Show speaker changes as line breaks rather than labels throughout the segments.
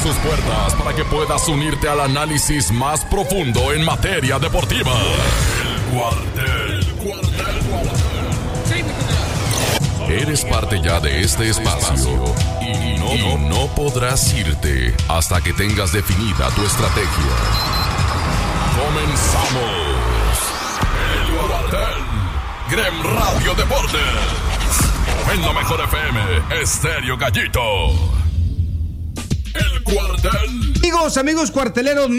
sus puertas para que puedas unirte al análisis más profundo en materia deportiva. El Cuartel. Eres parte ya de este espacio y no podrás irte hasta que tengas definida tu estrategia. Comenzamos. El Cuartel. Grem Radio Deportes. En la mejor FM, Estéreo Gallito. El Cuartel.
Amigos cuarteleros,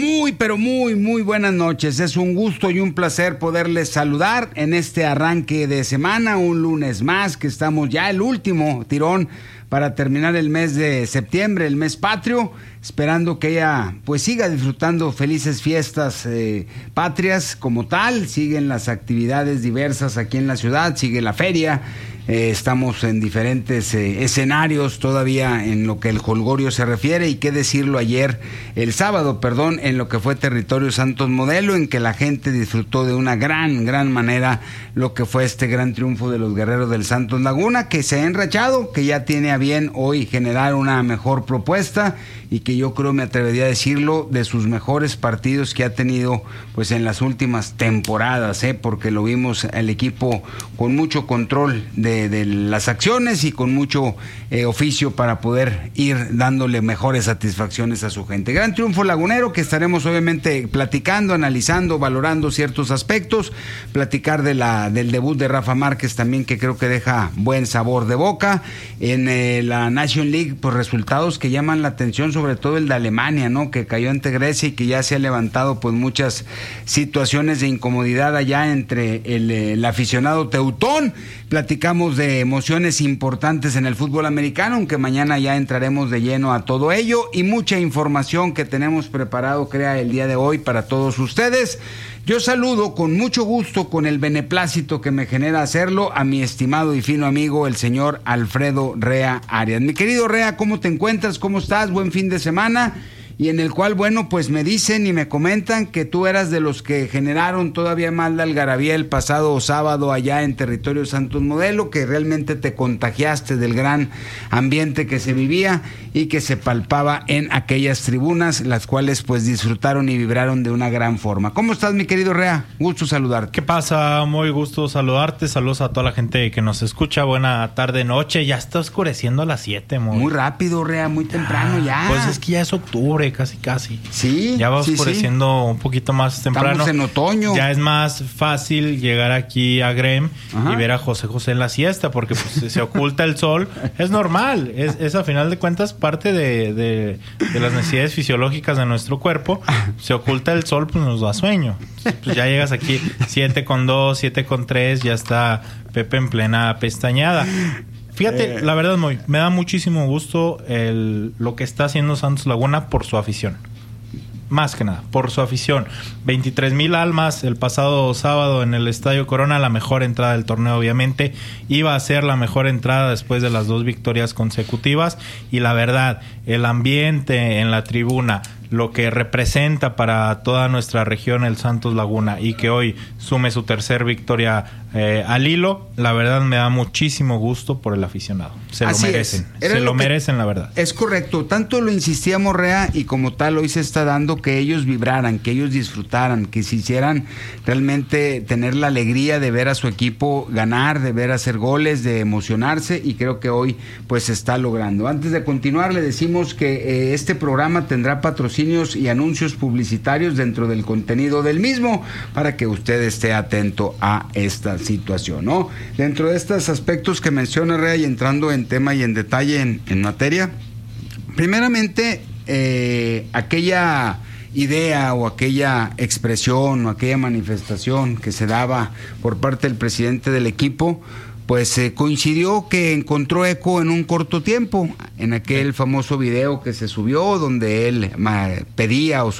muy buenas noches. Es un gusto y un placer poderles saludar en este arranque de semana, un lunes más, que estamos ya el último tirón para terminar el mes de septiembre, el mes patrio, esperando que ella pues siga disfrutando felices fiestas patrias como tal. Siguen las actividades diversas aquí en la ciudad, sigue la feria. Estamos en diferentes escenarios todavía en lo que el jolgorio se refiere, y qué decirlo el sábado, en lo que fue Territorio Santos Modelo, en que la gente disfrutó de una gran manera lo que fue este gran triunfo de los guerreros del Santos Laguna, que se ha enrachado, que ya tiene a bien hoy generar una mejor propuesta, y que yo creo, me atrevería a decirlo, de sus mejores partidos que ha tenido pues en las últimas temporadas, porque lo vimos el equipo con mucho control de las acciones y con mucho oficio para poder ir dándole mejores satisfacciones a su gente. Gran triunfo lagunero que estaremos obviamente platicando, analizando, valorando ciertos aspectos, platicar del debut de Rafa Márquez también, que creo que deja buen sabor de boca. En la Nation League, pues resultados que llaman la atención, sobre todo el de Alemania, ¿no? Que cayó ante Grecia y que ya se ha levantado pues muchas situaciones de incomodidad allá entre el aficionado teutón. Platicamos de emociones importantes en el fútbol americano, aunque mañana ya entraremos de lleno a todo ello, y mucha información que tenemos preparado, el día de hoy para todos ustedes. Yo saludo con mucho gusto, con el beneplácito que me genera hacerlo, a mi estimado y fino amigo, el señor Alfredo Rea Arias. Mi querido Rea, ¿cómo te encuentras? ¿Cómo estás? Buen fin de semana. Y en el cual, pues me dicen y me comentan que tú eras de los que generaron todavía más la algarabía el pasado sábado allá en Territorio Santos Modelo, que realmente te contagiaste del gran ambiente que se vivía y que se palpaba en aquellas tribunas, las cuales pues disfrutaron y vibraron de una gran forma. ¿Cómo estás, mi querido Rea? Gusto saludarte.
¿Qué pasa? Muy gusto saludarte. Saludos a toda la gente que nos escucha. Buena tarde, noche. Ya está oscureciendo a las 7.
Muy rápido, Rea, muy temprano ya.
Pues es que ya es octubre, casi.
Sí.
Ya va oscureciendo un poquito más temprano.
Estamos en otoño.
Ya es más fácil llegar aquí a Grem y ver a José en la siesta, porque pues se oculta el sol. Es normal. Es a final de cuentas parte de las necesidades fisiológicas de nuestro cuerpo. Se oculta el sol, pues nos da sueño. Pues ya llegas aquí 7:02, 7:03, ya está Pepe en plena pestañeada. Fíjate, la verdad, me da muchísimo gusto lo que está haciendo Santos Laguna por su afición. Más que nada, por su afición. 23,000 almas el pasado sábado en el Estadio Corona, la mejor entrada del torneo, obviamente. Iba a ser la mejor entrada después de las 2 victorias consecutivas. Y la verdad, el ambiente en la tribuna, lo que representa para toda nuestra región el Santos Laguna, y que hoy sume su tercer victoria al hilo, la verdad me da muchísimo gusto por el aficionado. Se lo merecen. Se lo merecen, la verdad.
Es correcto. Tanto lo insistíamos, Rea, y como tal hoy se está dando que ellos vibraran, que ellos disfrutaran, que se hicieran realmente tener la alegría de ver a su equipo ganar, de ver hacer goles, de emocionarse, y creo que hoy pues se está logrando. Antes de continuar, le decimos que este programa tendrá patrocinios y anuncios publicitarios dentro del contenido del mismo, para que usted esté atento a esta situación, ¿no? Dentro de estos aspectos que menciona Rea, y entrando en tema y en detalle en materia, primeramente aquella idea o aquella expresión o aquella manifestación que se daba por parte del presidente del equipo, pues coincidió que encontró eco en un corto tiempo, en aquel famoso video que se subió donde él pedía o